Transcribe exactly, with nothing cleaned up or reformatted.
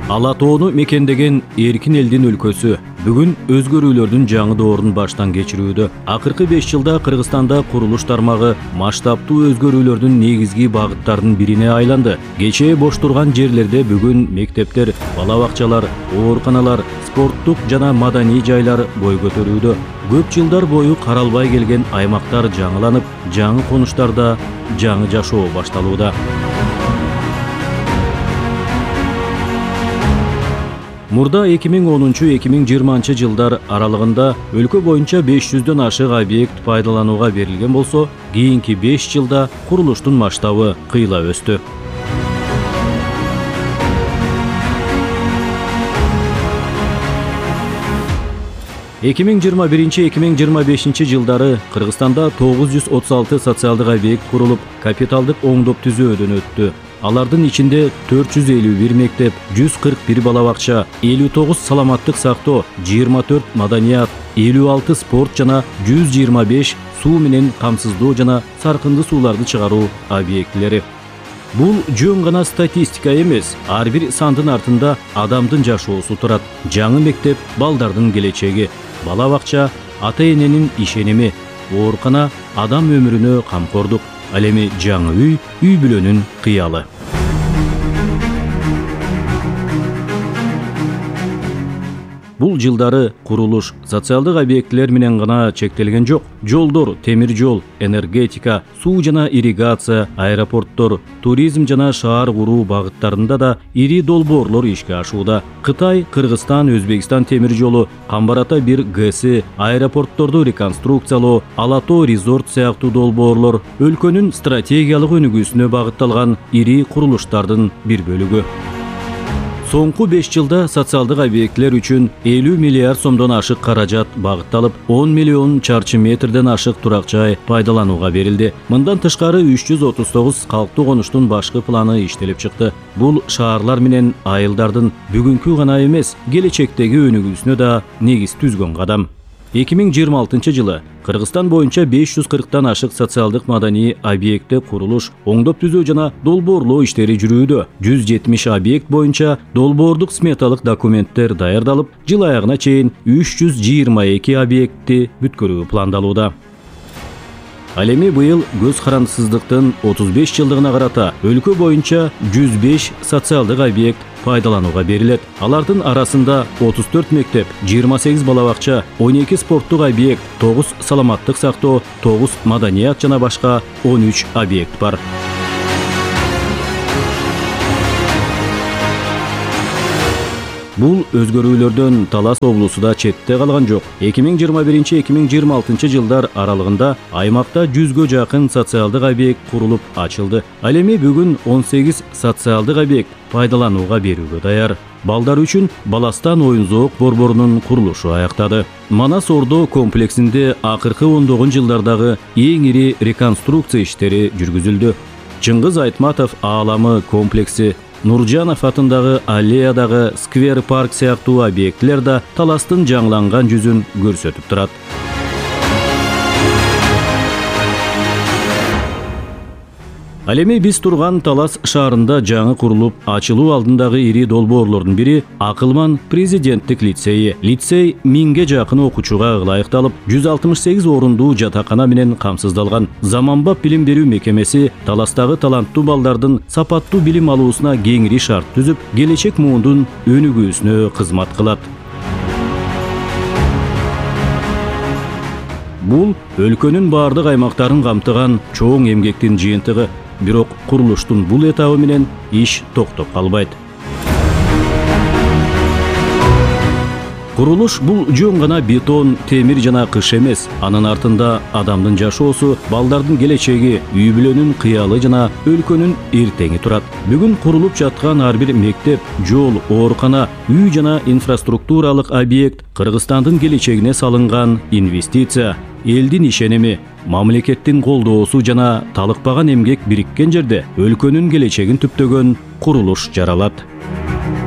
Ала тоону мекендеген эркин элдин өлкөсү бүгүн өзгөрүүлөрдүн жаңы доорун баштан кечирүүдө. Акыркы беш жылда Кыргызстанда курулуш тармагы масштабтуу өзгөрүүлөрдүн негизги багыттарынын бирине айланды. Кечээ бош турган жерлерде бүгүн мектептер, бала бакчалар, ооруканалар, спорттук жана маданий жайлар бой көтөрүүдө. Көп жылдар бою каралбай келген аймактар жаңыланып, жаңы конуштарда жаңы жашоо башталууда. Мурда эки миң онунчу — эки миң жыйырманчы жылдар аралыгында өлкө боюнча беш жүздөн ашык объект пайдаланууга берилген болсо, кийинки беш жылда курулуштун масштабы кыйла өстү. эки миң жыйырма биринчи — эки миң жыйырма бешинчи жылдары Кыргызстанда тогуз жүз отуз алты социалдык объект курулуп, капиталдык оңдоп түзөөдөн өттү. Алардын ичинде төрт жүз элүү бир мектеп, жүз кырк бир бала бакча, элүү тогуз саламаттык сактоо, жыйырма төрт маданият, элүү алты спорт жана жүз жыйырма беш суу менен камсыздоо жана саркынды сууларды чыгаруу объектилери. Бул жөн гана статистика эмес, ар бир сандын артында адамдын жашоосу турат. Жаңы мектеп балдардын келечеги, бала бакча ата-эненин ишеними, оорукана адам өмүрүнө камкордук. Ал эми жаңы үй, үй бүлөнүн кыялы. Бул жылдары курулуш социалдык объектилер менен гана чектелген жок. Жолдор, темир жол, энергетика, суу жана ирригация, аэропорттор, туризм жана шаар куруу багыттарында да ири долбоорлор ишке ашууда. Кытай, Кыргызстан, Өзбекстан темир жолу, Камбар-Ата бир ГЭСи, аэропортторду реконструкциялоо, Ала тоо резорт сыяктуу долбоорлор өлкөнүн стратегиялык өнүгүүсүнө багытталган ири курулуштардын бир бөлүгү. Соңку беш жылда социалдык объектилер үчүн элүү миллиард сомдон ашык каражат багытталып, он миллион чарчы метрден ашык турак жай пайдаланууга берилди. Мындан тышкары үч жүз отуз тогуз калктуу конуштун башкы планы иштелип чыкты. Бул шаарлар менен айылдардын бүгүнкү гана эмес, келечектеги өнүгүүсүнө да негиз түзгөн кадам. эки миң жыйырма алтынчы жылы Кыргызстан боюнча беш жүз кырктан ашык социалдык маданий объектте курулуш, оңдоп түзөө жана долбоорлоо иштери жүрүүдө. жүз жетимиш объект боюнча долбоордук сметалык документтер даярдалып, жыл аягына чейин үч жүз жыйырма эки объектти бүткөрүү пландалууда. Ал эми быйыл көз карандысыздыктын отуз беш жылдыгына карата өлкө боюнча жүз беш социалдык объект пайдаланууга берилет. Алардын арасында отуз төрт мектеп, жыйырма сегиз бала бакча, он эки спорттук объект, тогуз саламаттык сактоо, тогуз маданият жана башка он үч объект бар. Бул өзгөрүүлөрдөн Талас облусу да четте калган жок. эки миң жыйырма биринчи — эки миң жыйырма алтынчы жылдар аралыгында аймакта жүзгө жакын социалдык объект курулуп ачылды. Ал эми бүгүн он сегиз социалдык объект пайдаланууга берүүгө даяр. Балдар үчүн Баластан оюн-зоок борборунун курулушу аяктады. Манас Ордо комплексинде акыркы ондогун жылдардагы эң ири реконструкция иштери жүргүзүлдү. Чыңгыз Айтматов ааламы комплекси, Нуржанов атындагы аллеядагы сквер парк сыяктуу объектилер да Таластын жаңыланган жүзүн көрсөтүп турат. Ал эми биз турган Талас шаарында жаңы курулуп ачылуу алдындагы ири долбоорлордун бири Акылман президенттик лицейи. Лицей миңге жакын окуучуга ылайыкталып, жүз алтымыш сегиз орундуу жатакана менен камсыздалган. Заманбап билим берүү мекемеси Таластагы таланттуу балдардын сапаттуу билим алуусуна кеңири шарт түзүп, келечек муундун өнүгүүсүнө кызмат кылат. Бул өлкөнүн бардык аймактарын камтыган чоң эмгектин жыйынтыгы. Бирок курулуштун бул этабы менен иш токтоп калбайт. Курулуш бул жөн гана бетон, темир жана кыш эмес. Анын артында адамдын жашоосу, балдардын келечеги, үй бүлөнүн кыялы жана өлкөнүн эртеңи турат. Бүгүн курулуп жаткан ар бир мектеп, жол, оорукана, үй жана инфраструктуралык объект Кыргызстандын келечегине салынган инвестиция, элдин ишеними, мамлекеттин колдоосу жана талыкпаган эмгек бириккен жерде өлкөнүн келечегин түптөгөн курулуш жаралат.